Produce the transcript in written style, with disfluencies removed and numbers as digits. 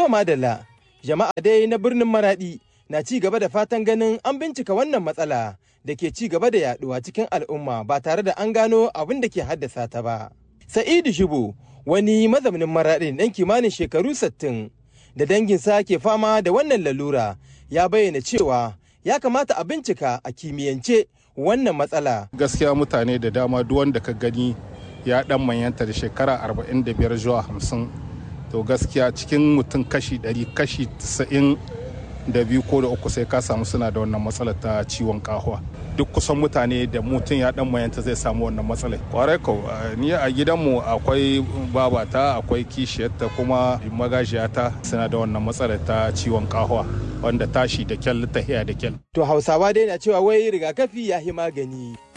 To madalla, jama'a dai na birnin Maradi na ci gaba da fatan ganin an bincika wannan matsala da ke ci gaba da yaduwa cikin al'umma ba tare da an gano abin da ke haddasa ta ba. Sa'idu Shibo, wani mazaunin Maradi ɗan kimanin shekaru 60 da danginsa ke fama da wannan lalura, ya bayyana cewa ya kamata a bincika a kimiyyance wannan matsala. Gaskiya mutane da dama duk wanda ka gani ya dan manyanta da shekara 45 zuwa 50, to gaskiya cikin mutum kashi 100 kashi 92 ko da uku sai ka samu suna da wannan matsalar ta ciwon kahuwa. Duk kusan mutane da mutum ya dan manyanta zai samu wannan matsalar. Kwarai ko ni a gidanmu akwai babata, akwai kishiyarta kuma magajiyata suna da wannan matsalar ta ciwon kahuwa wanda tashi da kyal tahiya da kyal. To Hausawa dai na cewa wai rigakafi ya hi magani.